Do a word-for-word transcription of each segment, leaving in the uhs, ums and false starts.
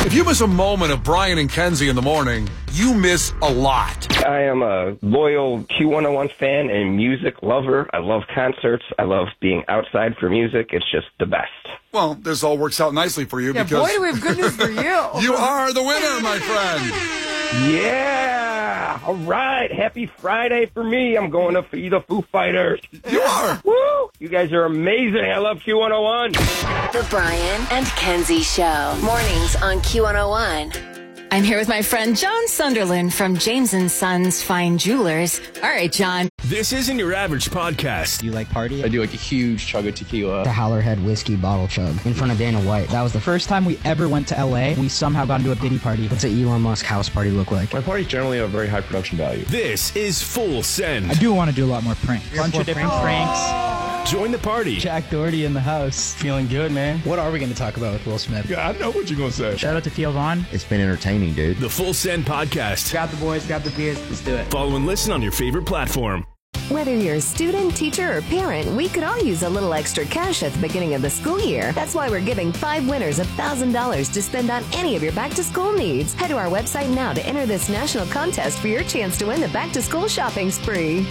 If you miss a moment of Brian and Kenzie in the morning, you miss a lot. I am a loyal Q one oh one fan and music lover. I love concerts. I love being outside for music. It's just the best. Well, this all works out nicely for you Yeah, because... boy, do we have good news for you. You are the winner, my friend. Yeah! All right. Happy Friday for me. I'm going to see the Foo Fighters. You are. Woo! You guys are amazing. I love Q one oh one. The Brian and Kenzie Show. Mornings on Q one oh one. I'm here with my friend John Sunderland from James and Sons Fine Jewelers. All right, John. This isn't your average podcast. Do you like party? I do like a huge chug of tequila. The Howlerhead whiskey bottle chug in front of Dana White. That was the first time we ever went to L A. We somehow got into a Diddy party. What's an Elon Musk house party look like? My parties generally have very high production value. This is Full Send. I do want to do a lot more pranks. A bunch of different pranks. Join the party. Jack Doherty in the house. Feeling good, man. What are we going to talk about with Will Smith? Yeah, I know what you're going to say. Shout out to Theo Vaughn. It's been entertaining, dude. The Full Send Podcast. Grab the boys, grab the beers. Let's do it. Follow and listen on your favorite platform. Whether you're a student, teacher, or parent, we could all use a little extra cash at the beginning of the school year. That's why we're giving five winners one thousand dollars to spend on any of your back-to-school needs. Head to our website now to enter this national contest for your chance to win the back-to-school shopping spree.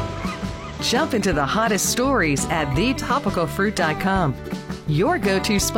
Jump into the hottest stories at the topical fruit dot com. Your go-to spot.